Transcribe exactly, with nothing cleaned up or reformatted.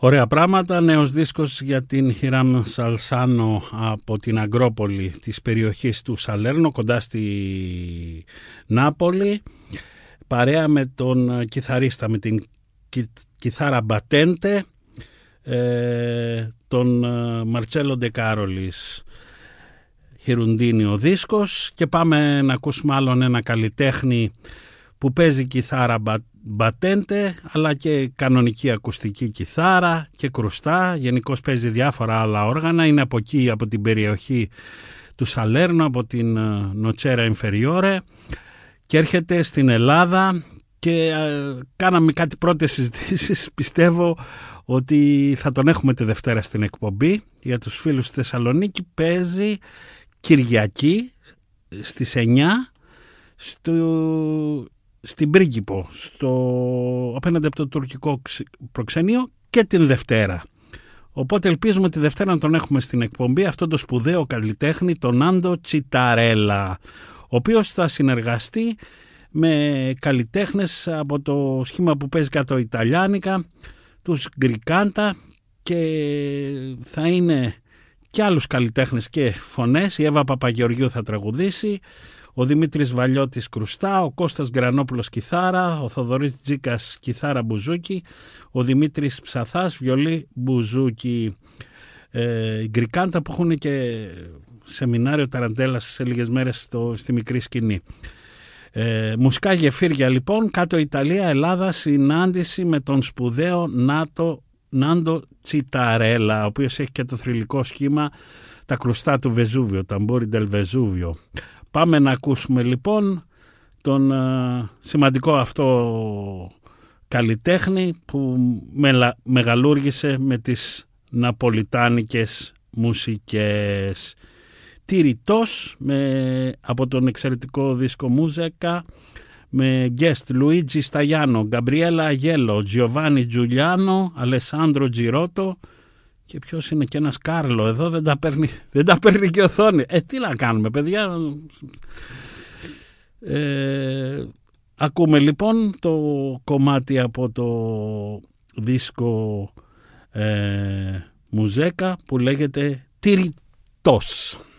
Ωραία πράγματα, νέος δίσκος για την Χιράμ Σαλσάνο από την Αγκρόπολη της περιοχής του Σαλέρνο κοντά στη Νάπολη, παρέα με τον κιθαρίστα, με την κιθάρα Μπατέντε, ε, τον Μαρτσέλο Ντεκάρολης. Χιρουντίνη ο δίσκος, και πάμε να ακούσουμε άλλον ένα καλλιτέχνη που παίζει κιθάρα Μπατέντε, αλλά και κανονική ακουστική κιθάρα και κρουστά. Γενικώς παίζει διάφορα άλλα όργανα. Είναι από εκεί, από την περιοχή του Σαλέρνο, από την Νοτσέρα Ινφεριόρε, και έρχεται στην Ελλάδα και ε, κάναμε κάτι πρώτες συζητήσεις. Πιστεύω ότι θα τον έχουμε τη Δευτέρα στην εκπομπή. Για τους φίλους στη Θεσσαλονίκη παίζει Κυριακή στις εννιά στο, στην Πρίγκιπο, στο, απέναντι από το τουρκικό προξενείο, και την Δευτέρα. Οπότε ελπίζουμε τη Δευτέρα να τον έχουμε στην εκπομπή αυτόν τον σπουδαίο καλλιτέχνη, τον Νάντο Τσιταρέλα, ο οποίος θα συνεργαστεί με καλλιτέχνες από το σχήμα που παίζει κάτω Ιταλιάνικα, τους Γκρικάντα, και θα είναι και άλλους καλλιτέχνες και φωνές. Η Εύα Παπαγεωργίου θα τραγουδήσει, ο Δημήτρης Βαλιώτης κρουστά, ο Κώστας Γκρανόπουλος κιθάρα, ο Θοδωρής Τζίκας κιθάρα μπουζούκι, ο Δημήτρης Ψαθάς βιολί μπουζούκι. Ε, Γκρικάντα που έχουν και σεμινάριο Ταραντέλας σε λίγες μέρες στο, στη μικρή σκηνή. Ε, μουσικά γεφύρια λοιπόν, κάτω Ιταλία, Ελλάδα, συνάντηση με τον σπουδαίο Νάτο Νάντο Τσιταρέλα, ο οποίος έχει και το θρυλικό σχήμα τα κρουστά του Βεζούβιο, ταμπούρι ντελ Βεζούβιο. Πάμε να ακούσουμε λοιπόν τον uh, σημαντικό αυτό καλλιτέχνη που μελα, μεγαλούργησε με τις ναπολιτάνικες μουσικές. Τυριτός, με, από τον εξαιρετικό δίσκο Μούζεκα, με guest Λουίτζι Σταγιάνο, Γκαμπριέλα Αγέλο, Τζιοβάνι Τζουλιάνο, Αλεσάνδρο Τζιρότο, και ποιος είναι, και ένας Κάρλο εδώ, δεν τα παίρνει, δεν τα παίρνει και οθόνη. Ε, τι να κάνουμε παιδιά. Ε, ακούμε λοιπόν το κομμάτι από το δίσκο ε, Μουζέκα που λέγεται Τυριτός.